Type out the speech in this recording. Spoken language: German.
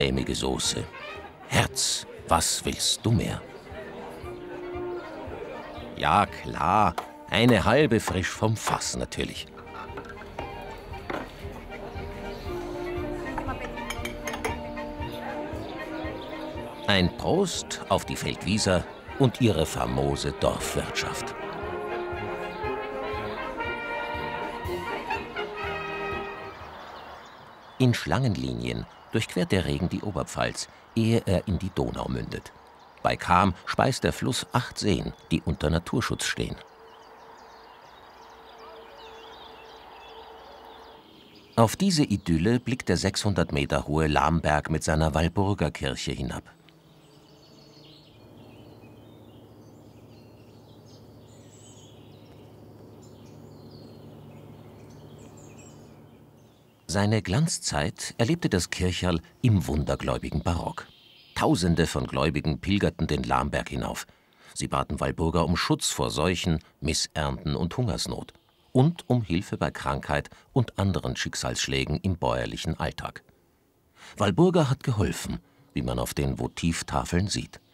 cremige Soße. Herz, was willst du mehr? Ja, klar, eine halbe frisch vom Fass natürlich. Ein Prost auf die Feldwieser und ihre famose Dorfwirtschaft. In Schlangenlinien durchquert der Regen die Oberpfalz, ehe er in die Donau mündet. Bei Cham speist der Fluss 8 Seen, die unter Naturschutz stehen. Auf diese Idylle blickt der 600 Meter hohe Lamberg mit seiner Walburgakirche hinab. Seine Glanzzeit erlebte das Kircherl im wundergläubigen Barock. Tausende von Gläubigen pilgerten den Lamberg hinauf. Sie baten Walburga um Schutz vor Seuchen, Missernten und Hungersnot und um Hilfe bei Krankheit und anderen Schicksalsschlägen im bäuerlichen Alltag. Walburga hat geholfen, wie man auf den Votivtafeln sieht.